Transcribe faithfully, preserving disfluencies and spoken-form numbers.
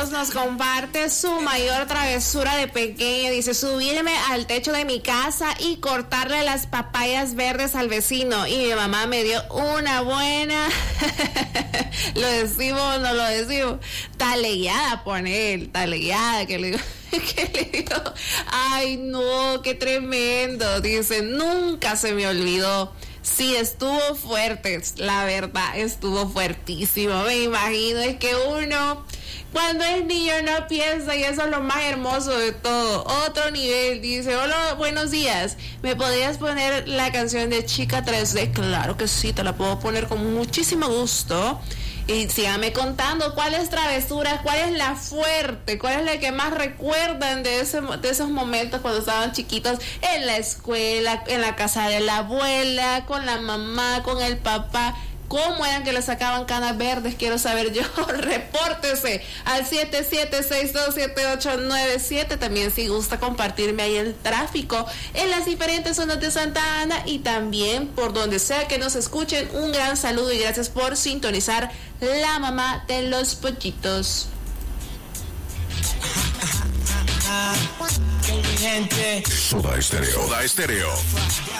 Carlos nos comparte su mayor travesura de pequeño. Dice, subirme al techo de mi casa y cortarle las papayas verdes al vecino. Y mi mamá me dio una buena, lo decimos o no lo decimos, taleada, pone él, taleada, que le digo. que le digo, ay no, qué tremendo. Dice, nunca se me olvidó. Sí, estuvo fuerte, la verdad, estuvo fuertísimo. Me imagino, es que uno cuando es niño no piensa, y eso es lo más hermoso de todo. Otro nivel. Dice, hola, buenos días, ¿me podrías poner la canción de Chica tres D? Claro que sí, te la puedo poner con muchísimo gusto. Y síganme contando cuáles travesuras, cuál es la fuerte, cuál es la que más recuerdan de, ese, de esos momentos cuando estaban chiquitos en la escuela, en la casa de la abuela, con la mamá, con el papá. ¿Cómo eran que le sacaban canas verdes? Quiero saber yo. Repórtese al siete siete seis dos siete ocho nueve siete. También si gusta compartirme ahí el tráfico en las diferentes zonas de Santa Ana y también por donde sea que nos escuchen. Un gran saludo y gracias por sintonizar La Mamá de los Pollitos. Soda Estéreo. Soda Estéreo.